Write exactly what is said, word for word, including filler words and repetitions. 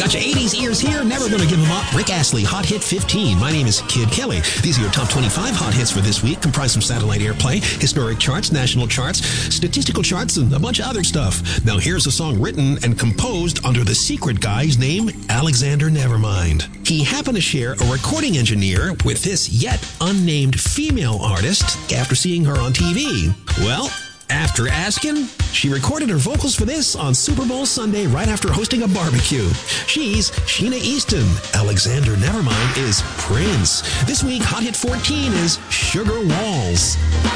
Got your eighties ears here, never gonna give them up. Rick Astley, Hot Hit fifteen. My name is Kid Kelly. These are your top twenty-five hot hits for this week, comprised of satellite airplay, historic charts, national charts, statistical charts, and a bunch of other stuff. Now here's a song written and composed under the secret guy's name, Alexander Nevermind. He happened to share a recording engineer with this yet unnamed female artist after seeing her on T V. Well, after asking, she recorded her vocals for this on Super Bowl Sunday right after hosting a barbecue. She's Sheena Easton. Alexander Nevermind is Prince. This week, Hot Hit fourteen is Sugar Walls.